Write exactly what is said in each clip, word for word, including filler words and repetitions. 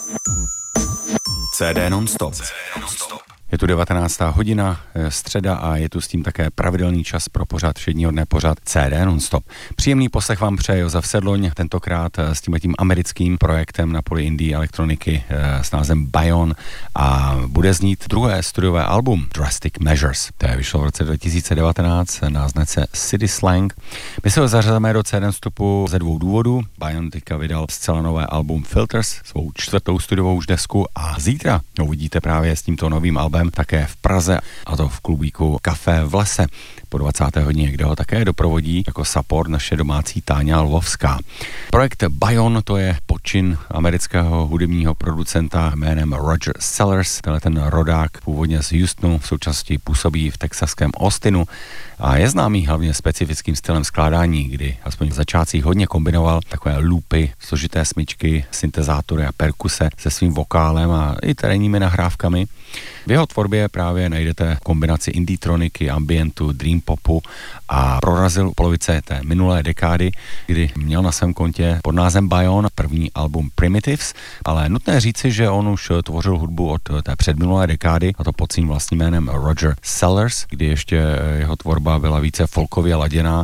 C D non-stop. Je tu devatenáctá hodina, středa a je tu s tím také pravidelný čas pro pořad všedního dne pořad C D non-stop. Příjemný poslech vám přeje Josef Sedloň, tentokrát s tímhletím americkým projektem na poli indie elektroniky s názvem Bion a bude znít druhé studiové album Drastic Measures. To je vyšlo v roce dva tisíce devatenáct na značce City Slang. My se ho zařazeme do C D non-stopu ze dvou důvodů. Bion teďka vydal zcela nové album Filters, svou čtvrtou studiovou už desku a zítra ho uvidíte právě s tímto novým albem také v Praze, a to v klubíku Café v lese po dvacáté hodině, kde ho také doprovodí jako support naše domácí Táňa Lvovská. Projekt Bion, to je počin amerického hudebního producenta jménem Roger Sellers. Tenhle ten rodák původně z Houstonu, v současnosti působí v texaském Austinu a je známý hlavně specifickým stylem skládání, kdy aspoň v začátcích hodně kombinoval takové loopy, složité smyčky, syntezátory a perkuse se svým vokálem a i terénními nahrávkami. V jeho tvorbě právě najdete kombinaci indie-troniky, ambientu, dream popu a prorazil polovice té minulé dekády, kdy měl na svém kontě pod názvem Bion první album Primitives, ale nutné říci, že on už tvořil hudbu od té předminulé dekády, a to pod svým vlastním jménem Roger Sellers, kdy ještě jeho tvorba byla více folkově laděná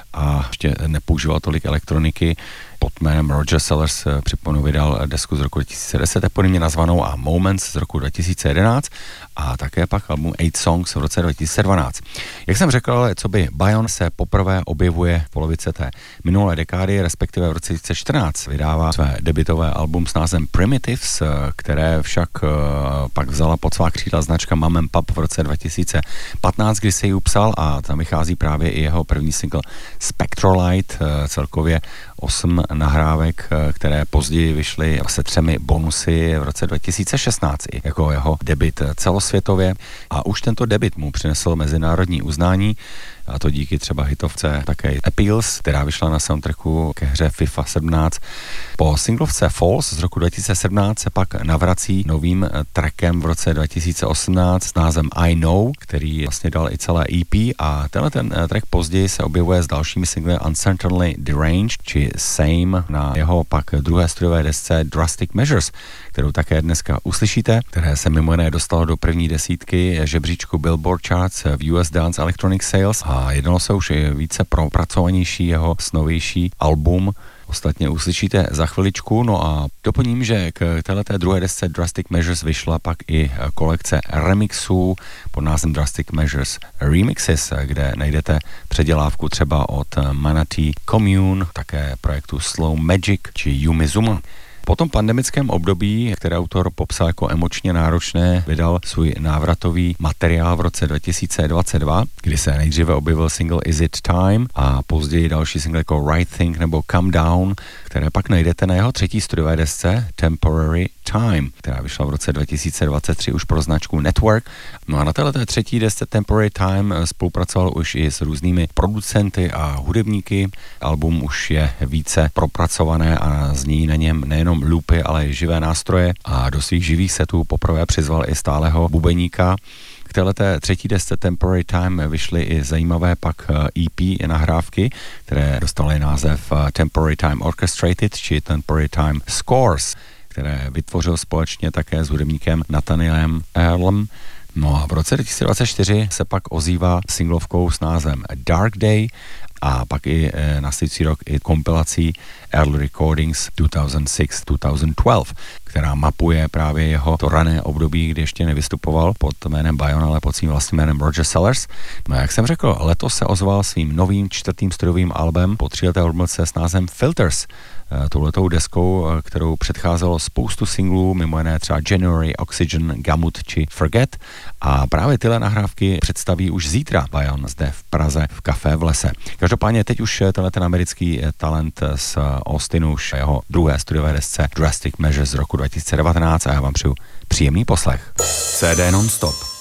a ještě nepoužíval tolik elektroniky. Pod jménem Roger Sellers připomenu vydal desku z roku dva tisíce deset, eponymě nazvanou, a Moments z roku dva tisíce jedenáct a také pak album Eight Songs v roce dva tisíce dvanáct. Jak jsem řekl, ale co by Bion se poprvé objevuje v polovice té minulé dekády, respektive v roce dva tisíce čtrnáct vydává své debutové album s názvem Primitives, které však pak vzala pod svá křídla značka Mum and Pop v roce dva tisíce patnáct, kdy se ji upsal, a tam vychází právě i jeho první single Spectrolight, celkově osm nahrávek, které později vyšly se třemi bonusy v roce dva tisíce šestnáct jako jeho debut celosvětově, a už tento debut mu přinesl mezinárodní uznání, a to díky třeba hitovce také Appeals, která vyšla na soundtracku ke hře FIFA sedmnáct. Po singlovce Falls z roku dva tisíce sedmnáct se pak navrací novým trackem v roce dva tisíce osmnáct s názvem I Know, který vlastně dal i celé E P, a tenhle ten track později se objevuje s dalšími singly Uncertainly Deranged či Same na jeho pak druhé studiové desce Drastic Measures, kterou také dneska uslyšíte, které se mimo jiné dostalo do první desítky žebříčku Billboard Charts v U S Dance Electronic Sales, a jednalo se už více propracovanější jeho snovější album. Ostatně uslyšíte za chviličku. No a doplním, že k této druhé desce Drastic Measures vyšla pak i kolekce remixů pod názvem Drastic Measures Remixes, kde najdete předělávku třeba od Manatee Commune, také projektu Slow Magic či Yumi Zuma. Po tom pandemickém období, které autor popsal jako emočně náročné, vydal svůj návratový materiál v roce dva tisíce dvacet dva, kdy se nejdříve objevil single Is It Time a později další single jako Right Thing nebo Come Down, které pak najdete na jeho třetí studiové desce Temporary Time, která vyšla v roce dva tisíce dvacet tři už pro značku Network. No a na této třetí desce Temporary Time spolupracoval už i s různými producenty a hudebníky. Album už je více propracované a zní na něm nejenom loopy, ale i živé nástroje, a do svých živých setů poprvé přizval i stálého bubeníka. K této třetí desce Temporary Time vyšly i zajímavé pak E P nahrávky, které dostaly název Temporary Time Orchestrated či Temporary Time Scores, které vytvořil společně také s hudebníkem Nathanielem Earlem. No a v roce dva tisíce dvacet čtyři se pak ozývá singlovkou s názvem Dark Day, a pak i e, následující rok i kompilací Early Recordings two thousand six to two thousand twelve, která mapuje právě jeho to rané období, kdy ještě nevystupoval pod jménem Bion, ale pod svým vlastním jménem Roger Sellers. No a jak jsem řekl, letos se ozval svým novým čtvrtým studiovým albem po tříleté odmlce s názvem Filters, touhletou deskou, kterou předcházelo spoustu singlů, mimo jiné třeba January, Oxygen, Gamut či Forget, a právě tyhle nahrávky představí už zítra Bion zde v Praze v Café v lese. Každopádně teď už tenhle ten americký talent z Austinu, už jeho druhé studiové desce Drastic Measures z roku dva tisíce devatenáct, a já vám přeju příjemný poslech. C D non-stop.